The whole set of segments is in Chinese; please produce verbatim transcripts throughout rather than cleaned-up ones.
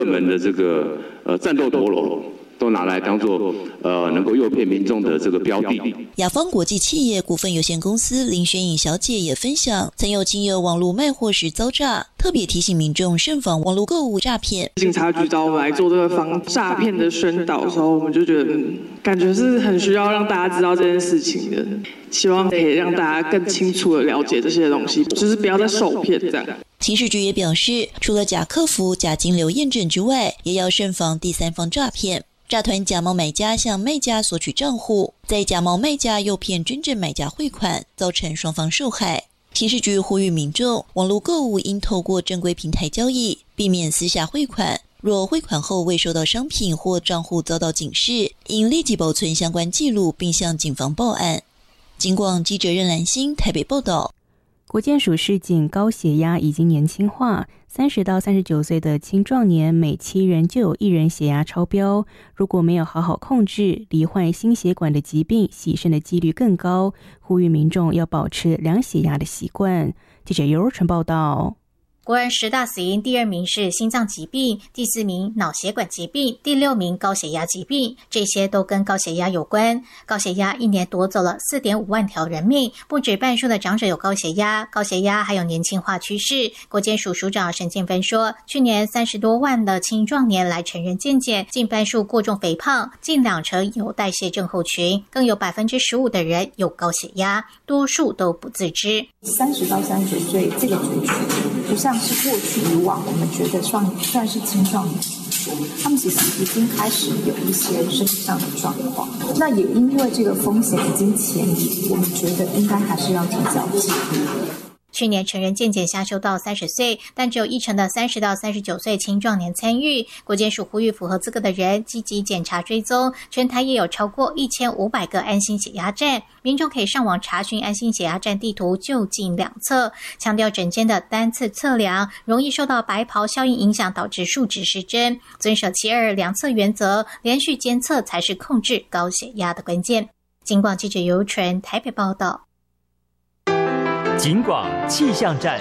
热门的这个呃战斗陀螺。都拿来当作呃能够诱骗民众的这个标的。 雅芳国际企业股份有限公司林宣颖小姐也分享，曾有亲友网络卖货时遭诈，特别提醒民众慎防网络购物诈骗。 警察局找我们来做这个防诈骗的宣导的时候，我们就觉得、嗯、感觉是很需要让大家知道这件事情的，希望可以让大家更清楚的了解这些东西，就是不要再受骗这样。 刑事局也表示，除了假客服、假金流验证之外，也要慎防第三方诈骗。诈团假冒买家向卖家索取账户，再假冒卖家诱骗真正买家汇款，造成双方受害。刑事局呼吁民众，网络购物应透过正规平台交易，避免私下汇款。若汇款后未收到商品或账户遭到警示，应立即保存相关记录，并向警方报案。警广记者任兰心台北报道。 国健署示警，高血压已经年轻化，三十到三十九岁的青壮年每七人就有一人血压超标，如果没有好好控制，罹患心血管的疾病、洗肾的几率更高。呼吁民众要保持量血压的习惯。记者尤若纯报道。 国人十大死因第二名是心脏疾病，第四名脑血管疾病，第六名高血压疾病，这些都跟高血压有关。高血压一年夺走了 四点五万条人命，不止半数的长者有高血压，高血压还有年轻化趋势。国健署署长沈建芬说，去年三十多万的青壮年来成人健检，近半数过重肥胖，近两成有代谢症候群，更有 百分之十五 的人有高血压，多数都不自知。 三十到三十岁这个族群不像是过去以往我们觉得算算是青壮年，他们其实已经开始有一些身体上的状况，那也因为这个风险已经前移，我们觉得应该还是要提早治疗。 去年成人健检下修到三十岁，但只有一成的三十到三十九岁青壮年参与。国健署呼吁符合资格的人积极检查追踪，全台也有超过一千五百个安心血压站，民众可以上网查询安心血压站地图，就近两测。强调诊间的单次测量容易受到白袍效应影响，导致数值失真，遵守七二量测原则，连续监测才是控制高血压的关键。警广记者尤纯台北报道。 警广气象站。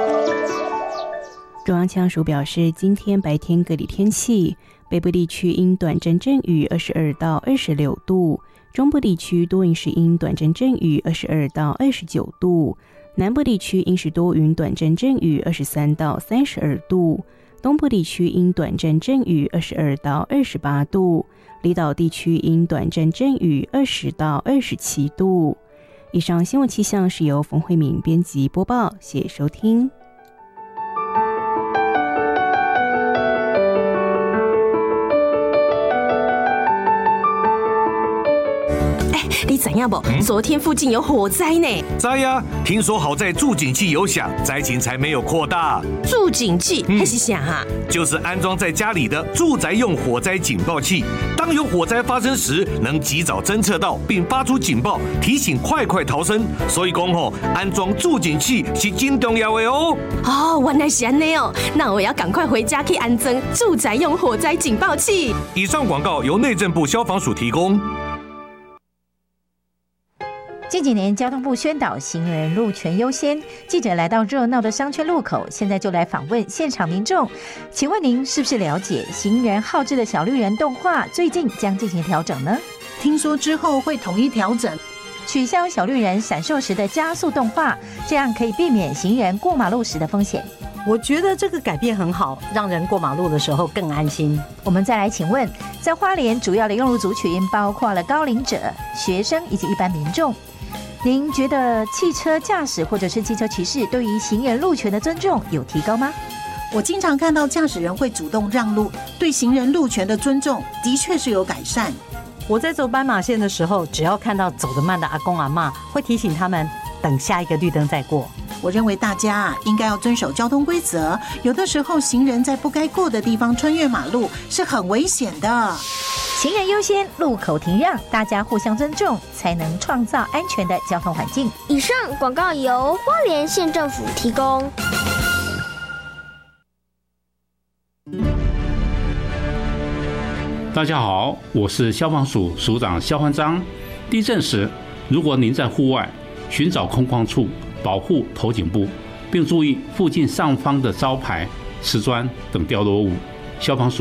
中央气象署表示，今天白天各地天气，北部地区因短阵阵雨二十二到二十六度，中部地区多云时阴短阵阵雨二十二到二十九度，南部地区阴时多云短阵阵雨二十三到三十二度，东部地区因短阵阵雨二十二到二十八度，离岛地区因短阵阵雨二十到二十七度。以上新闻气象是由冯慧敏编辑播报，谢谢收听。 你知影不？嗯、昨天附近有火灾呢。 知呀，听说好在助警器有响，灾情才没有扩大。 助警器还是啥哈？ 就是安装在家里的住宅用火灾警报器，当有火灾发生时，能及早侦测到并发出警报，提醒快快逃生。所以讲吼，安装助警器是真重要的哦。 哦，原来是安尼哦，那我要赶快回家去安装住宅用火灾警报器。 以上广告由内政部消防署提供。 近几年，交通部宣导行人路权优先。记者来到热闹的商圈路口，现在就来访问现场民众。请问您是不是了解行人号志的小绿人动画最近将进行调整呢？ 听说之后会统一调整， 取消小绿人闪烁时的加速动画，这样可以避免行人过马路时的风险。 我觉得这个改变很好，让人过马路的时候更安心。 我们再来请问，在花莲主要的用路族群包括了高龄者、学生以及一般民众。您觉得汽车驾驶或者是汽车骑士对于行人路权的尊重有提高吗？ 我经常看到驾驶人会主动让路，对行人路权的尊重的确是有改善。 我在走斑马线的时候，只要看到走得慢的阿公阿嬷，会提醒他们等下一个绿灯再过。 我认为大家啊应该要遵守交通规则，有的时候行人在不该过的地方穿越马路是很危险的。 行人优先，路口停让，大家互相尊重，才能创造安全的交通环境。 以上广告由花莲县政府提供。 大家好，我是消防署署长肖焕章。地震时，如果您在户外，寻找空旷处，保护头颈部，并注意附近上方的招牌、瓷砖等掉落物。 消防署。